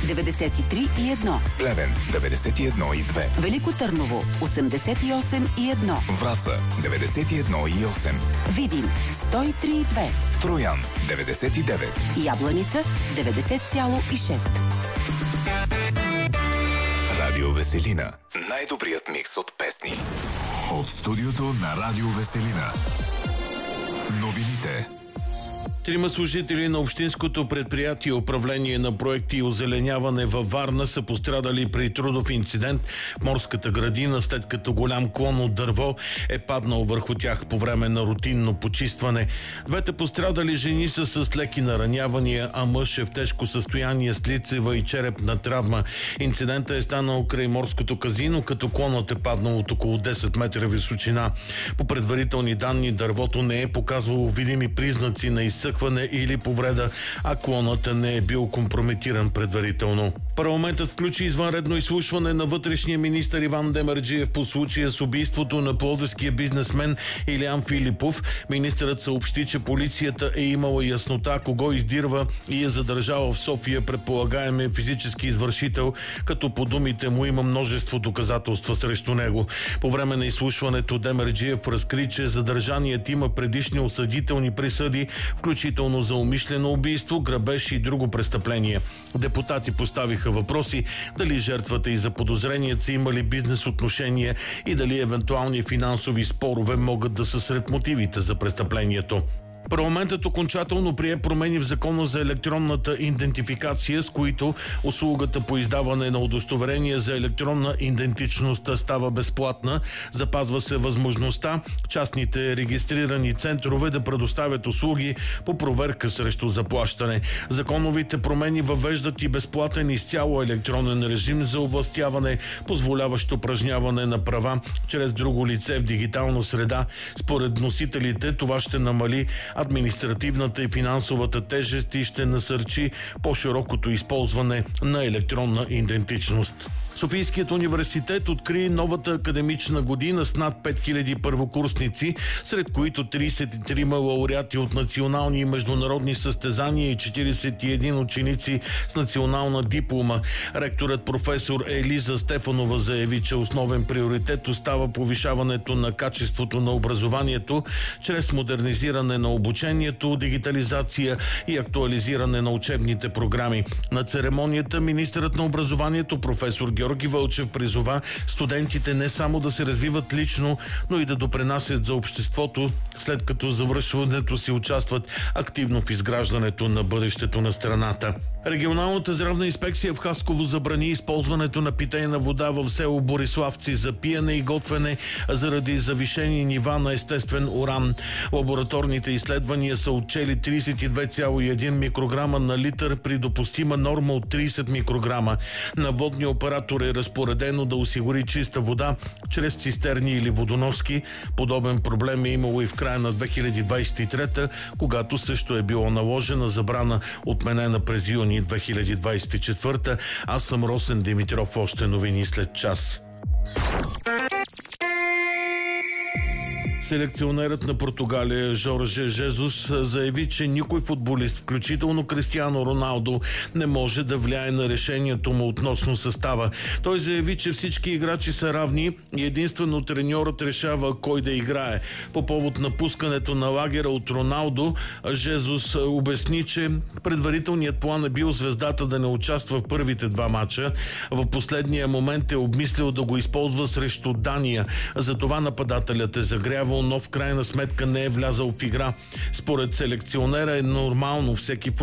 93,1. Плевен 91,2. Велико Търново 88,1. Враца 91,8. Видин 103,2. Троян 99. Ябланица 90,6. Радио Веселина. Най-добрият микс от песни. От студиото на Радио Веселина. Новините. 3 служители на Общинското предприятие управление на проекти и озеленяване във Варна са пострадали при трудов инцидент в морската градина, след като голям клон от дърво е паднал върху тях по време на рутинно почистване. Двете пострадали жени са с леки наранявания, а мъж е в тежко състояние с лицева и черепна травма. Инцидентът е станал край морското казино, като клонът е паднал от около 10 метра височина. По предварителни данни, дървото не е показвало видими признаци на изсъхване или повреда, а клонът не е бил компрометиран предварително. Парламентът включи извънредно изслушване на вътрешния министър Иван Демерджиев по случая с убийството на пловдивския бизнесмен Илиян Филипов. Министърът съобщи, че полицията е имала яснота кого издирва и е задържала в София предполагаемия физически извършител, като по думите му има множество доказателства срещу него. По време на изслушването Демерджиев разкри, че задържаният има предишни осъдителни присъди, включително за умишлено убийство, грабеж и друго престъпление. Депутати поставиха въпроси дали жертвата и заподозреният са имали бизнес отношения и дали евентуални финансови спорове могат да са сред мотивите за престъплението. Парламентът окончателно прие промени в Закона за електронната идентификация, с които услугата по издаване на удостоверение за електронна идентичност става безплатна. Запазва се възможността частните регистрирани центрове да предоставят услуги по проверка срещу заплащане. Законовите промени въвеждат и безплатен изцяло електронен режим за овластяване, позволяващ упражняване на права чрез друго лице в дигитална среда. Според носителите това ще намали административната и финансовата тежест и ще насърчи по-широкото използване на електронна идентичност. Софийският университет откри новата академична година с над 5000 първокурсници, сред които 33 лауреати от национални и международни състезания и 41 ученици с национална диплома. Ректорът професор Елиза Стефанова заяви, че основен приоритет остава повишаването на качеството на образованието чрез модернизиране на обучението, дигитализация и актуализиране на учебните програми. На церемонията министърът на образованието професор Георги Вълчев призова студентите не само да се развиват лично, но и да допринасят за обществото, след като завършването си участват активно в изграждането на бъдещето на страната. Регионалната здравна инспекция в Хасково забрани използването на питейна вода в село Бориславци за пиене и готвене заради завишени нива на естествен уран. Лабораторните изследвания са отчели 32,1 микрограма на литър при допустима норма от 30 микрограма. На водния оператор е разпоредено да осигури чиста вода чрез цистерни или водоноски. Подобен проблем е имало и в края на 2023, когато също е било наложена забрана, отменена през юни 2024. Аз съм Росен Димитров. Още новини след час. Селекционерът на Португалия Жорже Жезус заяви, че никой футболист, включително Кристиано Роналдо, не може да влияе на решението му относно състава. Той заяви, че всички играчи са равни и единствено треньорът решава кой да играе. По повод напускането на лагера от Роналдо, Жезус обясни, че предварителният план е бил звездата да не участва в първите 2 мача. В последния момент е обмислил да го използва срещу Дания. Затова нападателят е загрявал, но в крайна сметка не е влязал в игра. Според селекционера е нормално всеки